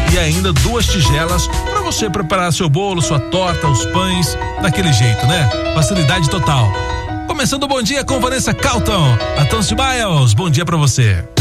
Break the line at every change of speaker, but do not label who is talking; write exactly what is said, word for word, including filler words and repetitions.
e ainda duas tigelas para você preparar seu bolo, sua torta, os pães, daquele jeito, né? Facilidade total. Começando o Bom Dia com Vanessa Calton. Atoncio Miles, bom dia para você.